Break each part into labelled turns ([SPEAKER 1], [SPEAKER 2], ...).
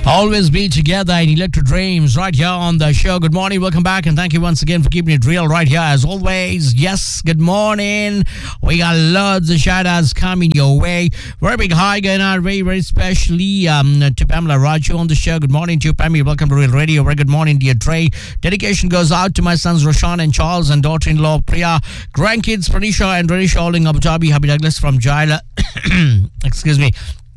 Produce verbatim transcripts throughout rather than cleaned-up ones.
[SPEAKER 1] Always be together in Electro Dreams right here on the show. Good morning, welcome back, and thank you once again for keeping it real right here as always. Yes, good morning. We got loads of shout outs coming your way. Very big hi going out, very, very specially um, to Pamela Raju on the show. Good morning to you, Pamela. Welcome to Real Radio. Very good morning, dear Trey. Dedication goes out to my sons Roshan and Charles and daughter-in-law Priya. Grandkids Pranisha and Ranisha all in Abu Dhabi. Happy Douglas from Jaila. Excuse me.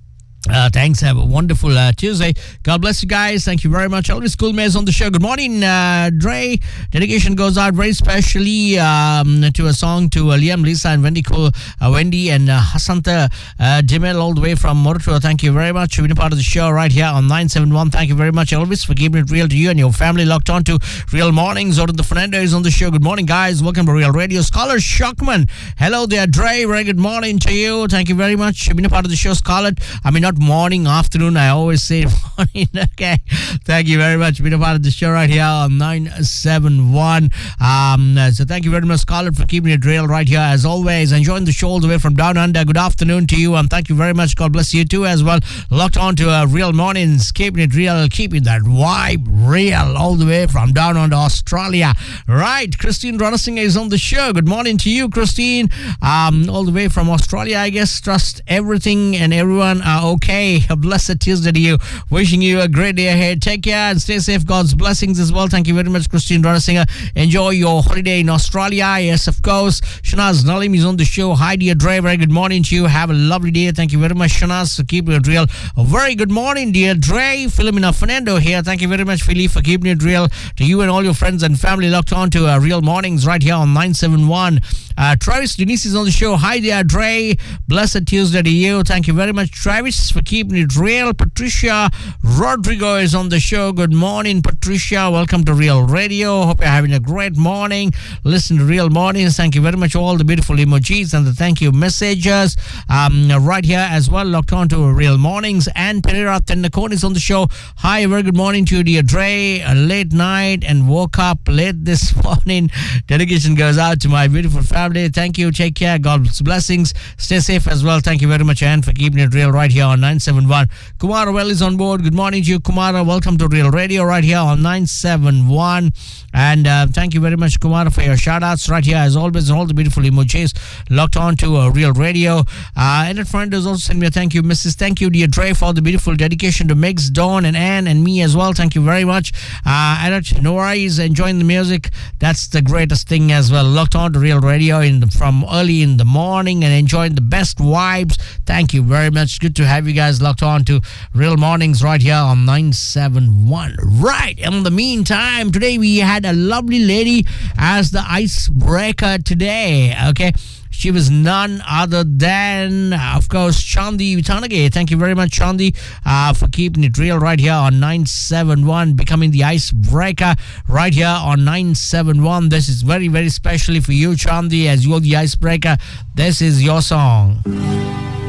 [SPEAKER 1] Uh, thanks. Have a wonderful uh, Tuesday. God bless you guys. Thank you very much. All the schoolmates on the show. Good morning, uh, Dre. Dedication goes out very specially um, to a song to uh, Liam, Lisa, and Wendy, uh, Wendy and uh, Hasanta uh, Dimel all the way from Morotua. Thank you very much for being a part of the show right here on nine seven one. Thank you very much, Elvis, for keeping it real to you and your family. Locked on to Real Mornings. Or the Fernando is on the show. Good morning, guys. Welcome to Real Radio. Scholar Shockman. Hello there, Dre. Very good morning to you. Thank you very much for being a part of the show, Scarlett. I mean, not morning, afternoon, I always say morning. Okay, thank you very much for being a part of the show right here on nine seven one. Um, so thank you very much, Scarlett, for keeping it real right here as always. Enjoying the show all the way from down under. Good afternoon to you, and thank you very much. God bless you too as well. Locked on to uh, Real Mornings, keeping it real, keeping that vibe real all the way from down under Australia. Right, Christine Ranasinghe is on the show. Good morning to you, Christine. Um, all the way from Australia, I guess. Trust everything and everyone are okay. A blessed Tuesday to you. Wishing you a great day ahead. Take care and stay safe. God's blessings as well. Thank you very much, Christine Ranasinghe. Enjoy your holiday in Australia. Yes, of course. Shanaz Nalim is on the show. Hi, dear Dre. Very good morning to you. Have a lovely day. Thank you very much, Shanaz, for keeping it real. A very good morning, dear Dre. Philomena Fernando here. Thank you very much, Philly, for keeping it real to you and all your friends and family. Locked on to uh, Real Mornings right here on nine seven one. Uh, Travis Denise is on the show. Hi there, Dre. Blessed Tuesday to you. Thank you very much, Travis, for keeping it real. Patricia Rodrigo is on the show. Good morning, Patricia. Welcome to Real Radio. Hope you're having a great morning. Listen to Real Mornings. Thank you very much, all the beautiful emojis and the thank you messages um, right here as well. Locked on to Real Mornings. And Pereira Tendakon is on the show. Hi, very good morning to you, dear Dre. A late night and woke up late this morning. Dedication goes out to my beautiful family. Thank you. Take care. God's blessings. Stay safe as well. Thank you very much, and for keeping it real right here on nine seven one. Kumara Well is on board. Good morning to you, Kumara. Welcome to Real Radio right here on nine seven one. And uh, thank you very much, Kumara, for your shout outs right here as always, and all the beautiful emojis locked on to uh, Real Radio. Uh, and a friend has also sent me a thank you, Missus Thank you, dear Dre, for the beautiful dedication to Megs, Dawn, and Anne, and me as well. Thank you very much. Uh, and no worries, enjoying the music. That's the greatest thing as well. Locked on to Real Radio in the, from early in the morning and enjoying the best vibes. Thank you very much. Good to have you guys locked on to Real Mornings right here on nine seven one. Right, in the meantime, today we had a lovely lady as the icebreaker today. Okay, she was none other than, of course, Chandi Vitanage. Thank you very much, Chandi, uh, for keeping it real right here on nine seven one, becoming the icebreaker right here on nine seven one. This is very, very specially for you, Chandi, as you're the icebreaker. This is your song.